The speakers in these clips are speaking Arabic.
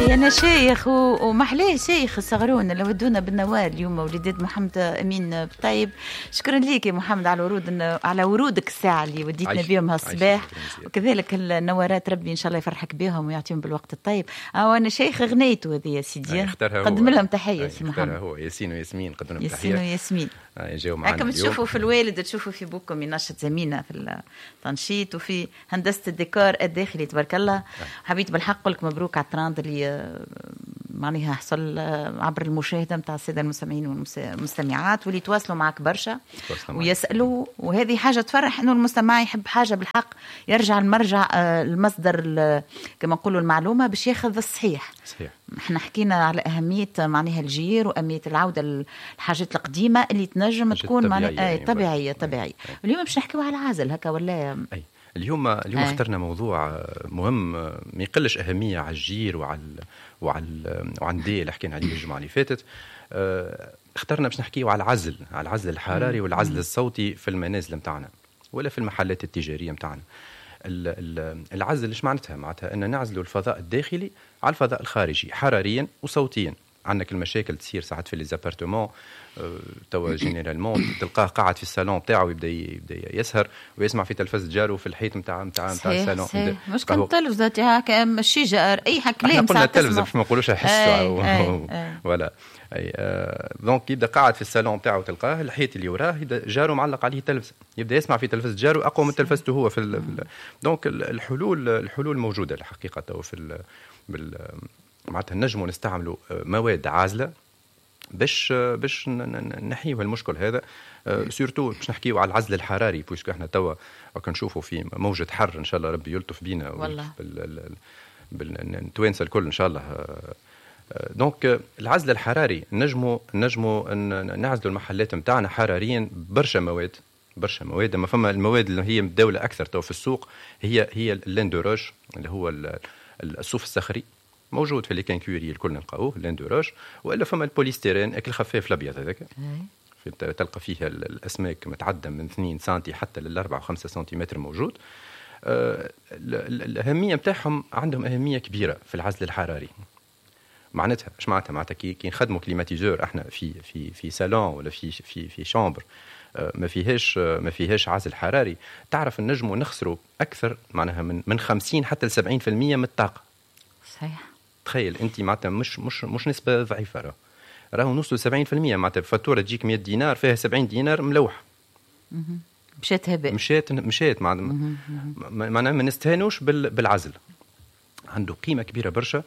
أنا شيخ ومحلاه شيخ الصغرون اللي ودونا بالنوال اليوم وليدات محمد أمين طيب. شكرا لك يا محمد على ورودك الساعة اللي وديتنا بيهم هالصباح، وكذلك النوارات ربي إن شاء الله يفرحك بهم ويعطيهم بالوقت الطيب. أنا شيخ غنيته هذه يا سيدي، قدم لهم تحية سي محمد. هو ياسين وياسمين قدم لهم تحية. ياسين وياسمين جاوا معنا اليوم. تشوفوا في الوالد، تشوفوا في بوكم ينشط زمينا في التنشيط وفي هندسة الديكور الداخلي تبارك الله. حبيت بالحق لك مبروك على الترند اللي معناها حصل عبر المشاهدة متاع السادة المستمعين والمستمعات، واللي يتواصلوا معك برشا ويسألوا، وهذه حاجة تفرح إنه المستمع يحب حاجة بالحق يرجع المرجع المصدر كما نقولوا المعلومة باش ياخذ الصحيح. صحيح. احنا حكينا على أهمية معناها الجير وأهمية العودة للحاجات القديمة اللي تنجم تكون معناها طبيعية. اليوم باش نحكيو على العازل هكا ولا اليوم اخترنا موضوع مهم ما يقلش أهمية على الجير وعلى الدي اللي حكينا عليه الجمعة اللي فاتت. اخترنا باش نحكيو على العزل الحراري والعزل الصوتي في المنازل متاعنا ولا في المحلات التجارية متاعنا. العزل ايش معناتها ان نعزلوا الفضاء الداخلي على الفضاء الخارجي حراريا وصوتيا. عندك المشاكل تصير ساعات في ليزابارتمون توا جينيرالمون تلقاه قاعد في الصالون بتاعه يبدا يسهر ويسمع في تلفزة جارو في الحيط نتاع الصالون. مش كان تلفزة هكا مشي جار اي حكا كلام قلنا التلفزة باش ما نقولوش حسوا ولا دونك يبدا قاعد في الصالون بتاعه تلقاه الحيط اللي وراه جارو معلق عليه تلفزة يبدا يسمع في تلفزة جارو اقوى من تلفزته هو دونك الحلول موجودة الحقيقة تو في معناتها نجموا نستعملوا مواد عازلة باش نحيوا المشكل هذا. سورتو باش نحكيوا على العزل الحراري بويسكو احنا توا كنشوفوا في موجة حر ان شاء الله ربي يلطف بينا بالتوانسه الكل ان شاء الله. دونك العزل الحراري نجموا نعزلوا المحلات نتاعنا حراريا برشا مواد. اما فما المواد اللي هي متداوله اكثر تو في السوق هي اللاندوروج اللي هو الصوف الصخري موجود في لي كانكوري الكل نلقاوه لاندوروج، والا فما البوليستيرين اكل خفيف الابيض هذاك تلقى فيها الاسماك متعدى من 2 سنتي حتى ل 4 و5 سنتيمتر موجود. الاهميه نتاعهم عندهم اهميه كبيره في العزل الحراري. معناتها ايش معناتها كي نخدموا كليماتيزور احنا في صالون ولا في شامبر ما فيهاش عزل حراري، تعرف النجم نخسروا اكثر معناها من 50 حتى ل 70% من الطاقه. صحيح. تخيل انت معناتها مش نسبه ضعيفه، راهو نوصل 70% معناتها فاتوره تجيك 100 دينار فيها 70 دينار ملوحه مشات هباء مشات معناها ما نستهانوش بالعزل. عنده قيمه كبيره برشا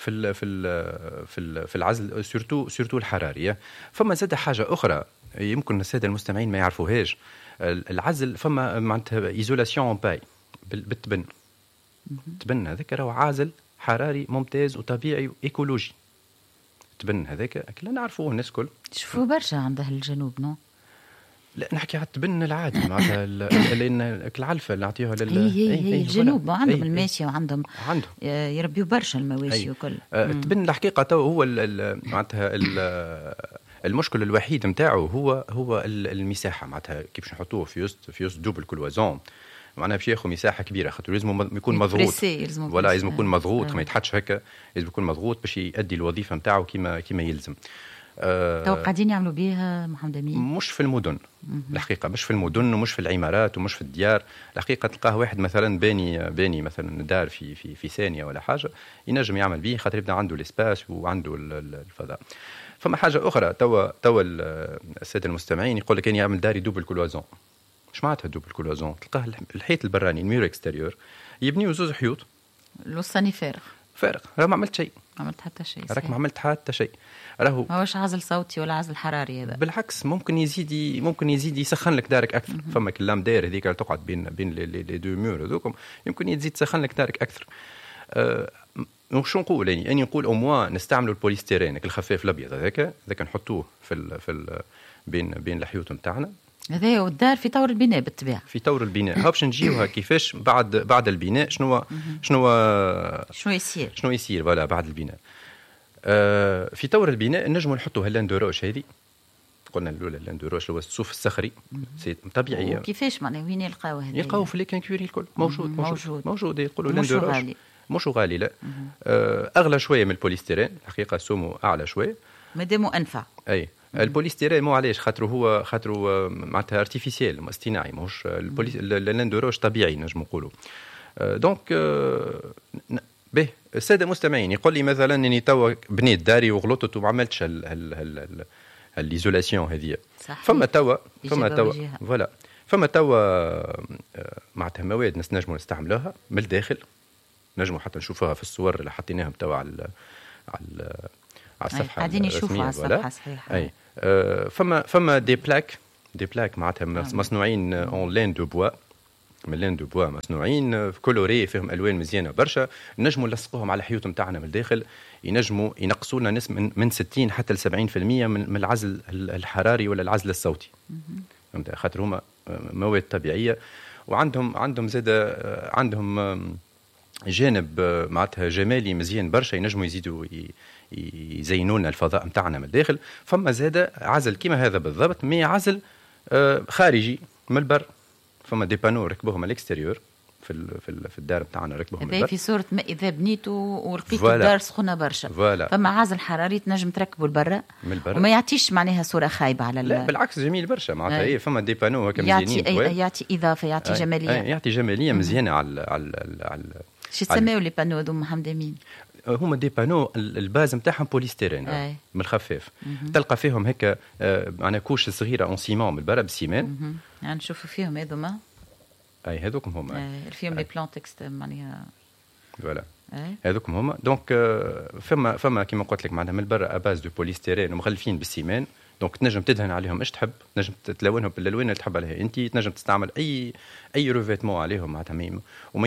في العزل سورتو الحراريه. فما زاد حاجه اخرى يمكن الساده المستمعين ما يعرفوهاش. العزل فما معناتها ايزولاسيون باي بالتبن. التبن هذاك راهو عازل حراري ممتاز وطبيعي وايكولوجي. التبن هذاك كلنا نعرفوه الناس كل تشوفوا برشا عنده الجنوب نو. لا نحكي على التبن العادي معناتها العلفه اللي نعطيوها الجنوب ما عندهم الماشيه وعندهم يربيوا برشا المواشي وكل. التبن الحقيقه تو هو معناتها المشكل الوحيد نتاعو هو المساحه. معناتها كيف باش نحطوه في وسط دوبل كلوازون معناها باش ياخذ مساحه كبيره خاطر لازم يكون مضغوط ولا لازم يكون مضغوط ما يتحطش هكا، لازم يكون مضغوط باش يؤدي الوظيفه نتاعو كما يلزم. تو قاعدين يعملوا بها محمد أمين مش في المدن الحقيقه، مش في المدن ومش في العمارات ومش في الديار. الحقيقه تلقاه واحد مثلا باني مثلا دار في ثانيه ولا حاجه ينجم يعمل به خاطر يبدا عنده الاسباس وعنده الفضاء. فما حاجه اخرى توا الساده المستمعين يقول لك كان يعمل داري دوبل كلوازون. مش معناتها دوبل كلوازون؟ تلقاه الحيط البراني الميور اكستيريور يبنيوا زوز حيوط الوسطاني فارغ. راه ما عملت شيء، ما عملت حتى شيء. راك ما عملت حتى شيء. راهو ماهوش عزل صوتي ولا عزل حراري هذا، بالعكس ممكن يزيد يسخن لك دارك اكثر. فما كلام داير هذيك تقعد بين لي دو مور هذوكم يمكن يزيد تسخن لك دارك اكثر. شو نقول يعني نقول او موا نستعملوا البوليستيرين الخفيف الابيض هذاك نحطوه في بين الحيوط نتاعنا. هذا والدار في طور البناء بالطبيعه، في طور البناء. باش نجيوها كيفاش بعد البناء شنو يصير ولا بعد البناء. في طور البناء نجموا نحطوا هاللاندوروش هذه قلنا الاولى اللاندوروش هو الصوف الصخري طبيعي. وكيفاش معناها وين يلقاوه هذا؟ يلقاوه في لي كانكوري الكل موجود يقولوا لاندوروش مش غالي لا. اغلى شويه من البوليستيرين الحقيقه، سومه اعلى شويه مادامو انفع. اي البوليستيرين مو علاش خاطر معناتها ارتيفيسيال اصطناعي، ماهوش اللاندوروش طبيعي نجم نقولوا. دونك به الساده المستمعين يقول لي مثلا اني توا بنيت داري وغلطت وما عملتش الايزولاسيون هذه، فما توا فوالا فما توا معناتها مواد نجموا نستعملوها من الداخل، نجموا حتى نشوفوها في الصور اللي حطيناهم توا على الصفحه قاعدين يشوفوا على الصفحه صحيح. اي فما دي بلاك معناتها مصنوعين اون لين دو بوا، من لين دو بوا مصنوعين كولوري فيهم الوان مزيانه برشا، نجموا نلصقوهم على الحيوط نتاعنا من الداخل، ينجموا ينقصوا لنا نسبه من 60 حتى ل 70% من العزل الحراري ولا العزل الصوتي. فهمت؟ خاطر هما مواد طبيعيه وعندهم زاد عندهم جانب معناتها جمالي مزيان برشا، ينجموا يزيدوا يزينوا لنا الفضاء نتاعنا من الداخل. فما زاد عزل كيما هذا بالضبط، مي عزل خارجي من البر. فما دي بانو ركبوهم على الاكستيريور في الدار بتاعنا، ركبوهم هذا في صورة ما إذا بنيتوا ولقيتوا الدار سخونة برشا. فما عازل حراري تنجم تركبوا البرة وما يعطيش معناها صورة خايبة على لا بالعكس جميل برشا معناتها. ايه فما دي بانو هكا مزيانين، يعطي إضافة، يعطي جمالية، يعطي جمالية مزيانة على شو تسميوا لي بانو هذوما محمدين؟ هما دي بانو الباز نتاعهم بوليستيرين من الخفاف. تلقى فيهم هكا معناها كوش صغيرة اون سيمون من البرة بالسيمان. يعني نشوفوا فيهم هذوما اي هذوكم هما فيهم لي بلان تكست معناها فوالا هذوكم هما. دونك فما كيما قلت لك معناها من البر اباز دو بوليستيرين ومغلفين بالسيمان. دونك تنجم تدهن عليهم ايش تحب، تنجم تلونهم بالالوان اللي تحب عليها انت، تنجم تستعمل اي روفيتمون عليهم معناتها.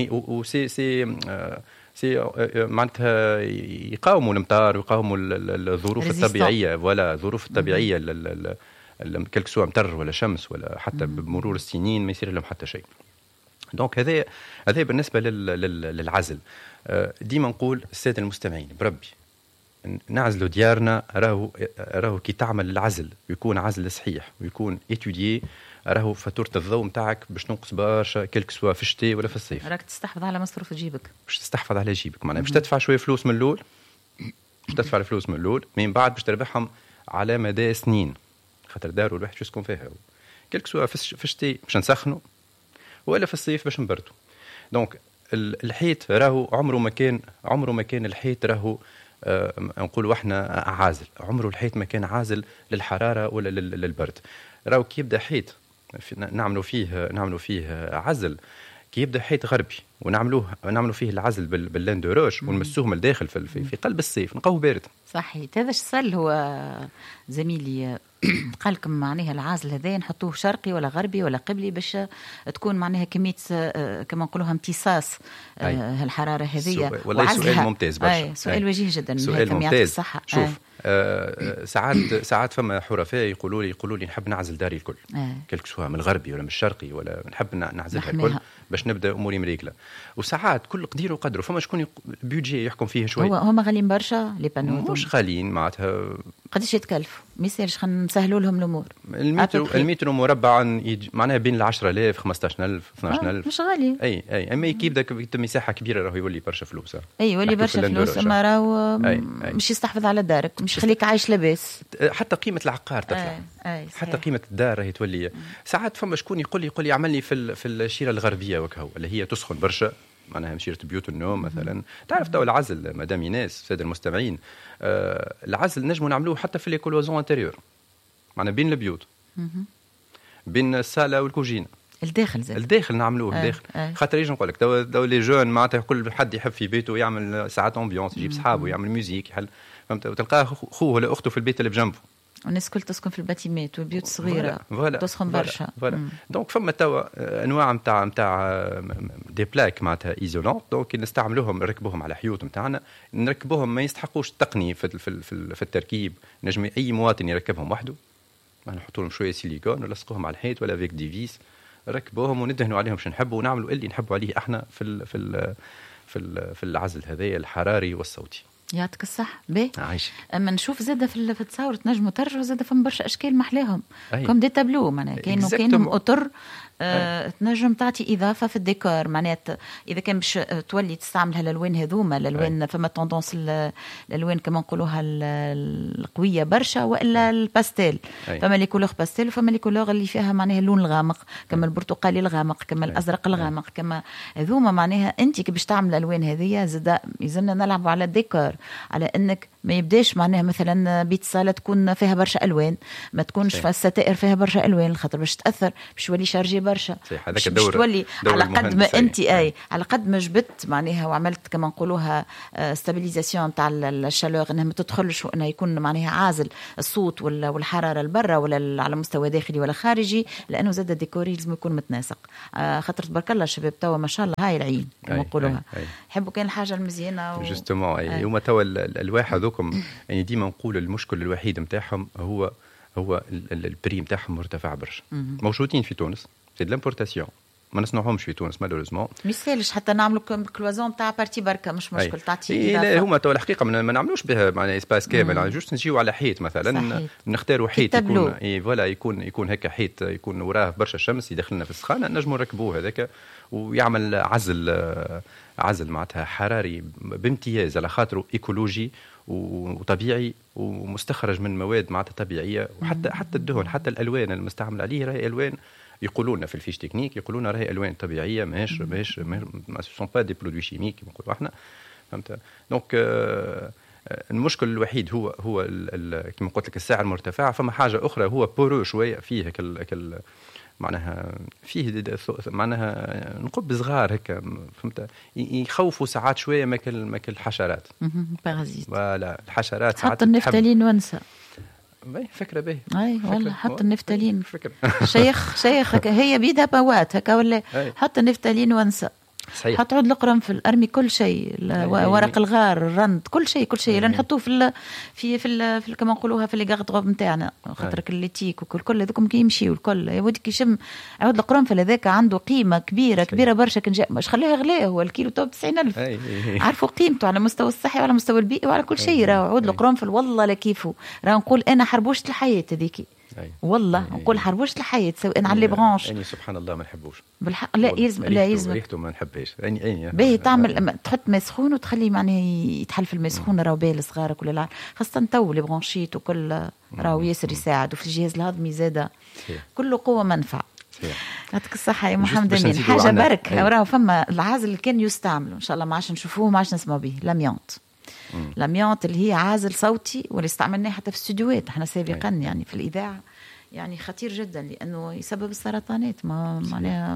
سي معناتها يقاوموا الامطار ويقاوموا الظروف الطبيعيه، ولا الظروف الطبيعيه كلك سواء مطر ولا شمس ولا حتى بمرور السنين ما يصير لهم حتى شيء. دونك هذا بالنسبه للعزل. ديما نقول الساده المستمعين بربي نعزلوا ديارنا، راهو كي تعمل العزل ويكون عزل صحيح ويكون اتوديي، راهو فاتوره الضوء نتاعك باش تنقص برشا كلك سوا في الشتاء ولا في الصيف. راك تستحفظ على مصروف جيبك، باش تستحفظ على جيبك معناها باش تدفع شويه فلوس من الاول، باش تدفع الفلوس من الاول، من بعد باش تربحهم على مدى سنين، خاطر دار الواحد شو يسكن فيها كلك سوا في الشتاء باش نسخنوا ولا في الصيف باش نبردوا. دونك الحيط راهو عمره ما كان الحيط راهو نقولوا احنا عازل، عمره الحيط ما كان عازل للحراره ولا للبرد. راهو كي يبدا حيط نعملوا فيه عزل، كي يبدا حيط غربي ونعملوا فيه العزل باللاندوروش ونمسوه من الداخل في قلب الصيف نلقاوه بارد. صحيح. هذا السؤال هو زميلي قال لكم معناها العازل هذا نحطوه شرقي ولا غربي ولا قبلي باش تكون معناها كمية كما نقولوها امتصاص الحرارة هذه. والله سؤال ممتاز برشا. سؤال وجيه جدا. سؤال ممتاز. شوف ساعات فما حرفاء يقولوا لي نحب نعزل داري الكل كلك سوا من الغربي ولا من الشرقي ولا نحب نعزلها الكل باش نبدا اموري مريقله. وساعات كل قدير وقدره فما شكون بيدجي يحكم فيه شويه. هما غاليين برشا لي بانو، مش غاليين معناتها قداش يتكلفوا؟ ما يصيرش خلينا نسهلوا لهم الامور. المتر مربع معناها بين 10,000 15,000 12,000 مش غالي. اي اما كي يبدا مساحه كبيره راهو يولي برشا فلوس. يولي برشا فلوس، اما راهو مش يستحفظ على دارك، مش خليك عايش لاباس. حتى قيمه العقار تطلع. حتى قيمه الدار راهي تولي. ساعات فما شكون يقول لي عملني في الشيره الغربيه وكهو اللي هي تسخن برشا، معناها مشيرة بيوت النوم مثلا. تعرف تو العزل مدام ايناس ساده المستمعين، العزل نجموا نعملوه حتى في ليكولوزون انتيريور، معناها بين البيوت، بين الصاله والكوجينه الداخل نعملوه الداخل. خاطر يجي نقول لك تو لي جون معناتها كل حد يحب في بيته يعمل ساعات امبيونس، يجيب صحابه يعمل ميوزيك يحل، فهمت؟ وتلقاه خوه ولا اخته في البيت اللي بجنبه. الناس كل تسكن في الباتيمات والبيوت صغيره تسخن برشا. دونك فما توا انواع نتاع دي بلاك معناتها ايزولون، دونك نستعملوهم نركبوهم على حيوط نتاعنا، نركبوهم ما يستحقوش التقنيه في التركيب. نجم اي مواطن يركبهم وحده، نحطوا لهم شويه سيليكون ولصقوهم على الحيط ولا فيك ديفيس، ركبوهم وندهنوا عليهم شنو نحبوا ونعملوا اللي نحبوا عليه احنا في العزل هذا الحراري والصوتي. يعطيك الصح. باهي عايشك. اما نشوف زاده في التصاور تنجموا ترجعوا زاده فما برشا اشكال محلاهم كم دي تابلو معناها كانوا اوتر تنجم تعطي إضافة في الديكور، معناتها إذا كان باش تولي تستعمل هالألوان هذوما، الألوان فما توندونس الألوان كما نقولوها القوية برشا وإلا الباستيل. فما لي كولور باستيل وفما لي كولور اللي فيها معناها اللون الغامق، كما البرتقالي الغامق، كما الأزرق الغامق، كما هذوما معناها أنت كي باش تعمل الألوان هذية زاد يزلنا نلعبوا على الديكور، على أنك ما يبداش معناها مثلا بيت صالة تكون فيها برشا ألوان، ما تكونش في الستائر فيها برشا ألوان، الخاطر باش تأثر باش تولي شارجي برشا، باش تولي على قد ما أنت على قد ما جبت معناها وعملت كما نقولوها ستابيليزاسيون تاع الشالور، انها ما تدخلش وانها يكون معناها عازل الصوت والحراره لبرا ولا على مستوى داخلي ولا خارجي، لانه زاد الديكوري لازم يكون متناسق. خاطر تبارك الله الشباب توا ما شاء الله هاي العين كما نقولوها، يحبوا كان الحاجه المزيانه جوستومون. هما توا الالواح هذوكم يعني ديما نقول المشكل الوحيد نتاعهم هو البري نتاعهم مرتفع برشا. موجودين في تونس سي دو لامبورتاسيون، ما نصنعهمش في تونس مالوريزمون، ميسالش حتى نعملوا كلوزون تاع بارتي بركه مش مشكل تعطي. لا هما تو الحقيقه ما نعملوش بها معناها اسباس كامل، جوست نجيو على حيط مثلا نختاروا حيط يكون فوالا يكون هكا حيط يكون وراه برشا شمس يدخلنا في السخانه، نجموا نركبوه هذاك ويعمل عزل معناتها حراري بامتياز على خاطره ايكولوجي وطبيعي ومستخرج من مواد معناتها طبيعيه. وحتى الدهن حتى الالوان المستعمل عليه راهي الوان يقولون في الفيش تكنيك يقولون راهي الوان طبيعيه ماهيش ما سون با دي برودوي شيميك نقولوا احنا، فهمت. دونك المشكل الوحيد هو كما قلت لك السعر مرتفع. فما حاجه اخرى هو بورو شويه فيه معناها فيه معناها نقب صغار هكا، فهمت، يخوفوا ساعات شويه ماكل الحشرات بارازيت. ولا الحشرات ساعات حط النفتالين ونسى فكرة به. اي والله حط النفتالين شيخ هي بيدها بوات هكا ولا حط النفتالين ونسى. صحيح. حط عود القرنفل، ارمي كل شيء، ورق الغار، الرند، كل شيء نحطوه في كما نقولوها في لي غارد نتاعنا، خاطرك الليتيك وكل هذوكم كي يمشيوا الكل يا ودك يشم عود القرنفل هذاك عنده قيمه كبيره برشا. كان جاء مش خليها غلاه، هو الكيلو تو 90,000. عارفوا قيمته على مستوى الصحي وعلى مستوى البيئي وعلى كل شيء. راه عود القرنفل والله لا كيفه، راه نقول انا حربوشه الحياه هذيك والله نقول حربوش الحياة سواء على لي برانش. يعني سبحان الله ما نحبوش بالحق. لا يلزم ريحته ما نحبهاش. باهي تعمل تحط ماء سخون وتخلي معناه يتحل في الماء سخون، راهو باهي لصغارك ولا خاصة تو لي برانشيت وكل راهو ياسر يساعد، وفي الجهاز الهضمي زاده كله قوة منفع. يعطيك الصحة يا محمد أمين. حاجة برك راهو فما العازل اللي كان يستعمل إن شاء الله ما عادش نشوفوه ما عادش نسمع به، لاميونت اللي هي عازل صوتي واللي استعملناه حتى في الاستديوهات احنا سابقا يعني في الإذاعة، يعني خطير جدا لأنه يسبب السرطانات. معناها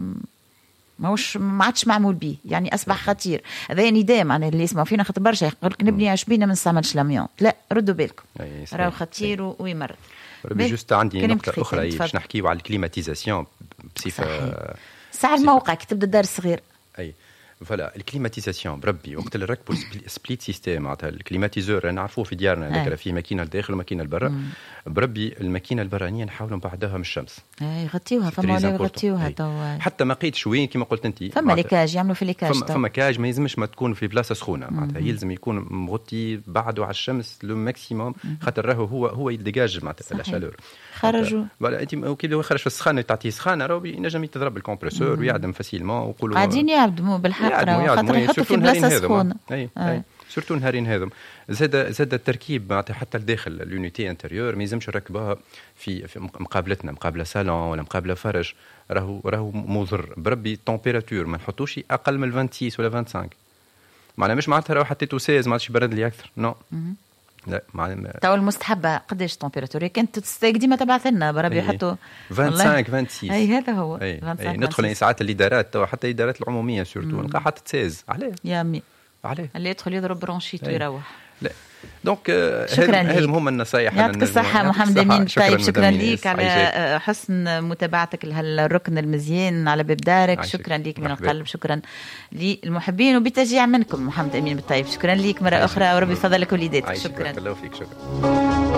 ما عادش معمول به، يعني أصبح خطير. هذا نداء معناها اللي يسمعوا فينا خاطر برشا يقول لك نبني عشبينا ما نستعملش لاميونت، لا ردوا بالكم راهو خطير ويمرض. جوست عندي نقطة أخرى باش نحكيو على الكليماتيزاسيون بصفة ساعة الموقع كي تبدا الدار الصغير. فوالا الكليماتيزاسيون بربي وقت اللي نركبوا سبليت سيستيم معناتها الكليماتيزور نعرفوه في ديارنا هذاك فيه ماكينه لداخل وماكينه لبرا. بربي الماكينه البرانيه نحاولوا نبعدوها من الشمس. يغطيوها فما ولا يغطيوها توا حتى ما قيتش وين كما قلت انت. فما ليكاج يعملوا في ليكاج. فما كاج ما يلزمش ما تكون في بلاصه سخونه معناتها يلزم يكون مغطي بعده على الشمس لو ماكسيموم خاطر راهو هو يديجاج معناتها الشالور. خرجوا فوالا انت كي لو يخرج في السخانه تعطيه سخانه راهو ينجم يتضرب الكمبرسور ويعدم فاسيلمون ويقولوا قاعدين يعدموا بالحق خاطر يحطوا في بلاصه سخونه. سورتو نهارين هذم زاد التركيب معناتها حتى لداخل اليونيتي انتيريور ما يلزمش نركبوها في مقابلتنا مقابله صالون ولا مقابله فرج راهو مضر بربي. التمبيراتور ما نحطوش اقل من 26 ولا 25 معناها مش معناتها راهو حطيتو 16 ما عادش برد لي اكثر نو لا تو المستحبه قداش التمبيراتور كانت تستيق ديما تبعث لنا بربي يحطوا 25 26 اي هذا هو ندخل ساعات الادارات حتى الادارات العموميه سورتو نلقى حتى 16 عليه يا مي عليه اللي يدخل يضرب برونشيت ويروح. لا دونك هذه هم النصائح. يعطيك الصحة محمد أمين. طيب شكرا ليك على حسن متابعتك لهالركن المزيان على باب دارك. شكرا ليك من القلب. شكرا للمحبين وبتشجيع منكم محمد أمين بالطيب. شكرا ليك مرة أخرى وربي فضلك وليداتك. شكرا الله فيك. شكرا.